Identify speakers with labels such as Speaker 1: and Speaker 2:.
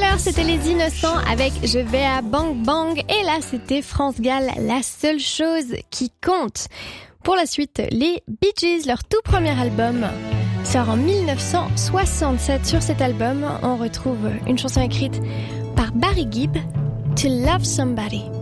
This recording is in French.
Speaker 1: l'heure, c'était Les Innocents avec Je vais à Bang Bang. Et là, c'était France Gall, La seule chose qui compte. Pour la suite, les Bee Gees, leur tout premier album, sort en 1967. Sur cet album, on retrouve une chanson écrite par Barry Gibb, To Love Somebody.